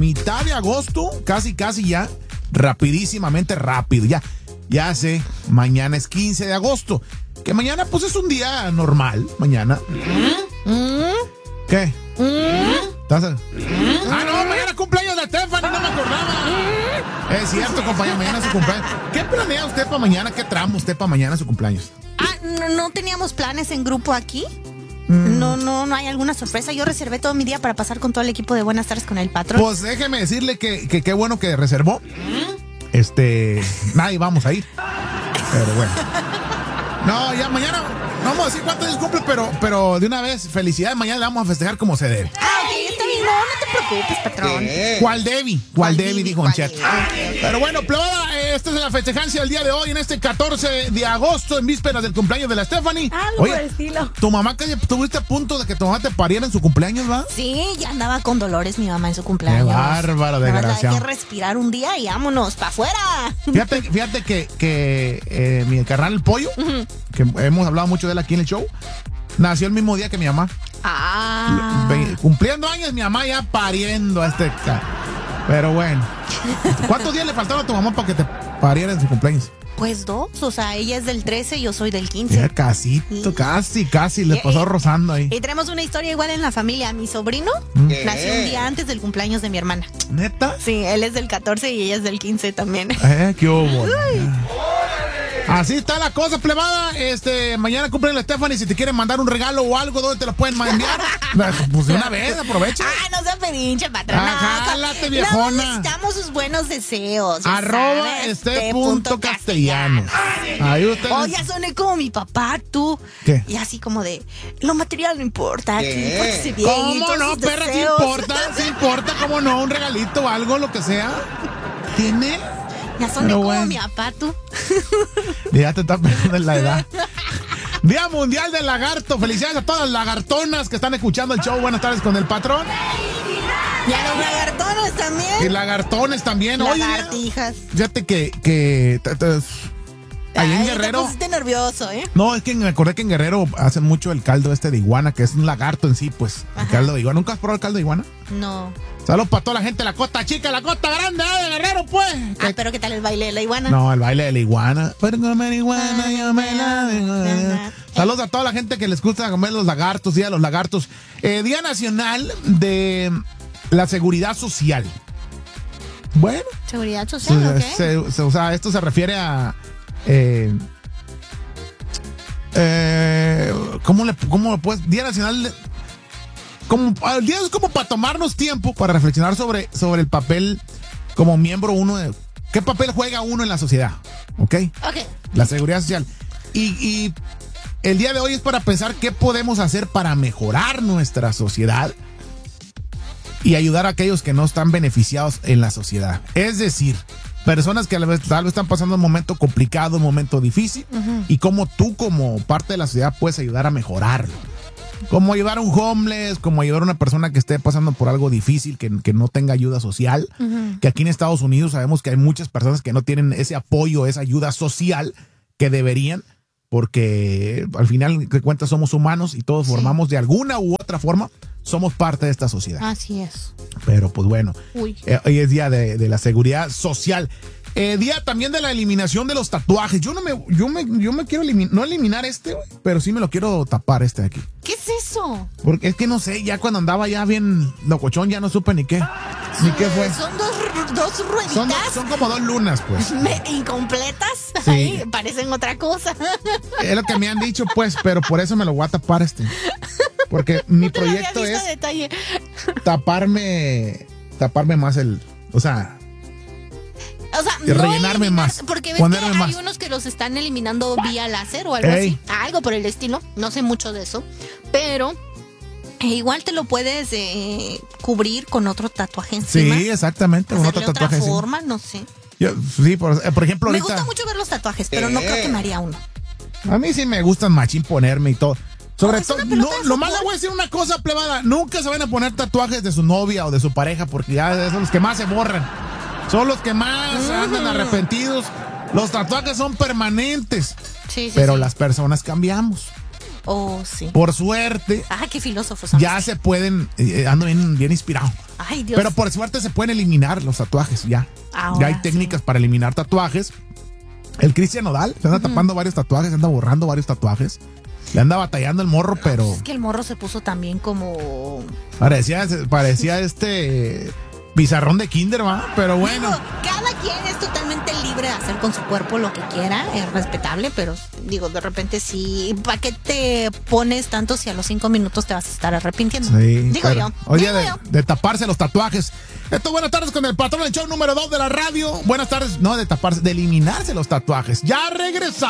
mitad de agosto, casi ya, rapidísimamente rápido, ya sé, mañana es 15 de agosto, que mañana pues es un día normal, mañana. ¿Qué? ¿Estás? No, mañana cumpleaños de Stephanie, no me acordaba. Es cierto, compañero, mañana es su cumpleaños. ¿Qué planea usted para mañana? ¿Qué tramo usted para mañana su cumpleaños? No teníamos planes en grupo aquí. No hay alguna sorpresa. Yo reservé todo mi día para pasar con todo el equipo de Buenas Tardes con el patrón. Pues déjeme decirle que qué bueno que reservó. Nadie vamos a ir. Pero bueno. No, ya mañana no vamos a decir cuántos años cumple, pero de una vez, felicidades, mañana le vamos a festejar como se debe. Ok, está bien, no te preocupes, patrón. ¿Cuál Debbie? Dijo un chat. Pero bueno, plebada, esta es la festejancia del día de hoy, en este 14 de agosto, en vísperas del cumpleaños de la Stephanie. Algo por el estilo. Tu mamá, que estuviste a punto de que tu mamá te pariera en su cumpleaños, ¿va? Sí, ya andaba con dolores mi mamá en su cumpleaños. Qué bárbaro, desgraciado. Hay que respirar un día y vámonos, para afuera. Fíjate que mi carnal el Pollo, que hemos hablado mucho de él aquí en el show, nació el mismo día que mi mamá. Cumpliendo años, mi mamá ya pariendo a este cara. Pero bueno. ¿Cuántos días le faltaron a tu mamá para que te pariera en su cumpleaños? Pues 2, o sea, ella es del 13 y yo soy del 15. Casi, le pasó rozando ahí. Y tenemos una historia igual en la familia. Mi sobrino nació un día antes del cumpleaños de mi hermana. ¿Neta? Sí, él es del 14 y ella es del 15 también. ¿Qué hubo? Así está la cosa, plebada. Mañana cumplen la Stephanie. Si te quieren mandar un regalo o algo, ¿dónde te lo pueden enviar? Pues de una vez, aprovecha. No sea pedinche, patrón. Jálate, viejona. Necesitamos sus buenos deseos. @este.castellanos. Ahí ustedes. Ya soné como mi papá, tú. ¿Qué? Y así como de, lo material no importa. Pórtese bien. ¿Cómo no, perra? Sí importa, cómo no, un regalito o algo, lo que sea. ¿Tiene? Ya soné como mi papá, tú. Ya te está perdiendo en la edad. Día Mundial del Lagarto. Felicidades a todas las lagartonas que están escuchando el show. Buenas tardes con el patrón. Y a los lagartones también. Y lagartones también. Lagartijas. Fíjate que ahí en Guerrero. Te pusiste nervioso, ¿eh? No, es que me acordé que en Guerrero hacen mucho el caldo de iguana, que es un lagarto en sí, pues. El caldo de iguana. ¿Nunca has probado el caldo de iguana? No. Saludos para toda la gente de la Costa Chica, la Costa Grande de Guerrero, pues. Pero ¿qué tal el baile de la iguana? No, el baile de la iguana. Saludos a toda la gente que les gusta comer los lagartos, Día de los Lagartos. Día Nacional de la Seguridad Social. Bueno. ¿Seguridad social? ¿Ok? O sea, esto se refiere a... ¿Cómo lo puedes? Día Nacional de... El día es como para tomarnos tiempo para reflexionar sobre el papel como miembro uno de... ¿Qué papel juega uno en la sociedad? ¿Ok? La seguridad social. Y el día de hoy es para pensar qué podemos hacer para mejorar nuestra sociedad y ayudar a aquellos que no están beneficiados en la sociedad. Es decir, personas que tal vez están pasando un momento complicado, un momento difícil, y cómo tú como parte de la sociedad puedes ayudar a mejorarlo. Como ayudar a un homeless, como ayudar a una persona que esté pasando por algo difícil, que no tenga ayuda social. Que aquí en Estados Unidos sabemos que hay muchas personas que no tienen ese apoyo, esa ayuda social que deberían, porque al final de cuentas somos humanos y todos formamos de alguna u otra forma, somos parte de esta sociedad. Así es. Pero pues bueno, hoy es día de la seguridad social. Día también de la eliminación de los tatuajes. Yo me quiero eliminar pero sí me lo quiero tapar de aquí. ¿Qué es eso? Porque es que no sé, ya cuando andaba ya bien locochón ya no supe ni qué fue. Son dos rueditas. Son como 2 lunas, pues. Incompletas. Sí. Ay, parecen otra cosa. Es lo que me han dicho, pues, pero por eso me lo voy a tapar Porque mi proyecto es taparme más rellenarme más. Porque ves que hay unos que los están eliminando vía láser o algo así. Algo por el estilo. No sé mucho de eso. Pero igual te lo puedes cubrir con otro tatuaje encima. Sí, exactamente. Con otro tatuaje encima. Forma, no sé. Por ejemplo, me gusta mucho ver los tatuajes, pero no creo que me haría uno. A mí sí me gustan machín ponerme y todo. Sobre todo, lo malo, voy a decir una cosa, plebada. Nunca se van a poner tatuajes de su novia o de su pareja, porque ya son los que más se borran. Son los que más andan arrepentidos. Los tatuajes son permanentes. Sí, pero las personas cambiamos. Oh, sí. Por suerte. Qué filósofos. Ya se pueden, ando bien inspirado. Ay, Dios. Pero por suerte se pueden eliminar los tatuajes ya. Ahora ya hay técnicas para eliminar tatuajes. El Cristian Nodal se anda tapando varios tatuajes, se anda borrando varios tatuajes. Le anda batallando el morro, pero... Es que el morro se puso también como... Parecía pizarrón de kinder, ¿va? Pero bueno. Digo, cada quien es totalmente libre de hacer con su cuerpo lo que quiera, es respetable, pero digo, de repente sí, ¿para qué te pones tanto si a los 5 minutos te vas a estar arrepintiendo? Sí, digo yo. Oye, de taparse los tatuajes. Esto, buenas tardes con el patrón del show número 2 de la radio. Buenas tardes, no de taparse, de eliminarse los tatuajes. Ya regresamos.